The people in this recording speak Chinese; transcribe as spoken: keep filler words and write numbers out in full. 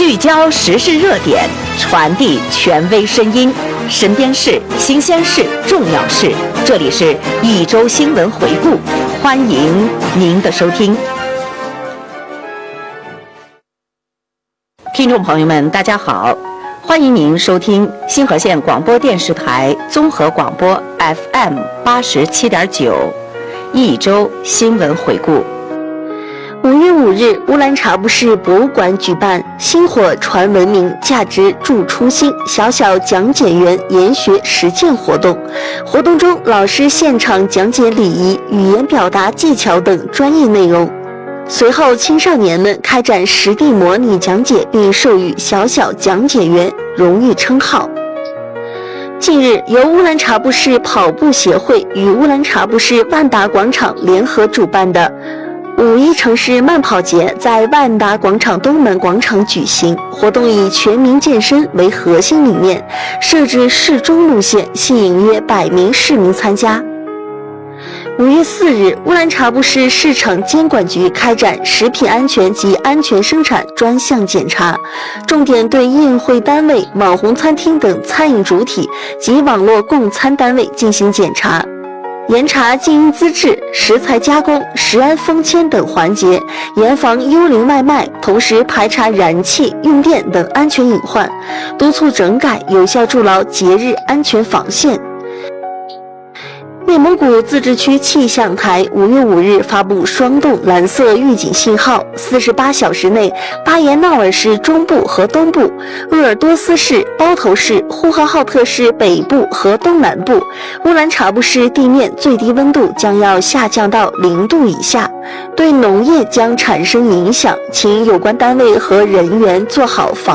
聚焦时事热点，传递权威声音，身边事、新鲜事、重要事，这里是一周新闻回顾，欢迎您的收听。听众朋友们，大家好，欢迎您收听新河县广播电视台综合广播 F M 八十七点九，一周新闻回顾。 五月五日，乌兰察布市博物馆举办“薪火传文明，价值铸初心”小小讲解员研学实践活动。活动中，老师现场讲解礼仪、语言表达技巧等专业内容。随后，青少年们开展实地模拟讲解，并授予“小小讲解员”荣誉称号。近日，由乌兰察布市跑步协会与乌兰察布市万达广场联合主办的五一城市慢跑节在万达广场东门广场举行。活动以全民健身为核心理念，设置适中路线，吸引约百名市民参加。五月四日，乌兰察布市市场监管局开展食品安全及安全生产专项检查，重点对宴会单位、网红餐厅等餐饮主体及网络供餐单位进行检查，严查经营资质、食材加工、食安封签等环节，严防幽灵外卖，同时排查燃气、用电等安全隐患，督促整改，有效筑牢节日安全防线。内蒙古自治区气象台五月五日发布霜冻蓝色预警信号，四十八小时内，巴彦淖尔市中部和东部、鄂尔多斯市、包头市、呼和浩特市北部和东南部、乌兰察布市地面最低温度将要下降到零度以下，对农业将产生影响，请有关单位和人员做好防